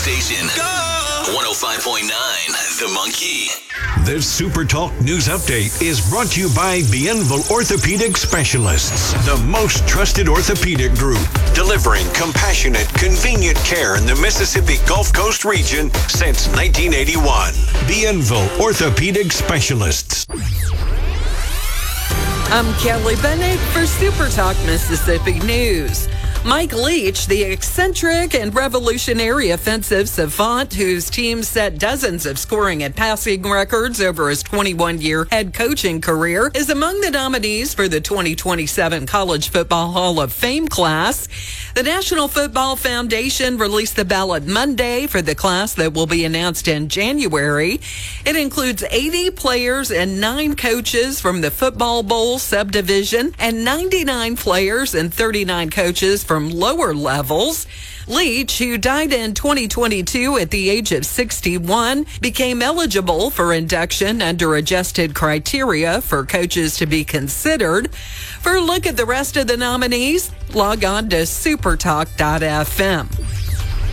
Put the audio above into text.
station. Go! 105.9 The Monkey. This Super Talk News Update is brought to you by Bienville Orthopedic Specialists, the most trusted orthopedic group, delivering compassionate, convenient care in the Mississippi Gulf Coast region since 1981. Bienville Orthopedic Specialists. I'm Kelly Bennett for Super Talk Mississippi News. Mike Leach, the eccentric and revolutionary offensive savant whose team set dozens of scoring and passing records over his 21-year head coaching career, is among the nominees for the 2027 College Football Hall of Fame class. The National Football Foundation released the ballot Monday for the class that will be announced in January. It includes 80 players and 9 coaches from the Football Bowl subdivision and 99 players and 39 coaches from lower levels. Leach, who died in 2022 at the age of 61, became eligible for induction under adjusted criteria for coaches to be considered. For a look at the rest of the nominees, log on to supertalk.fm.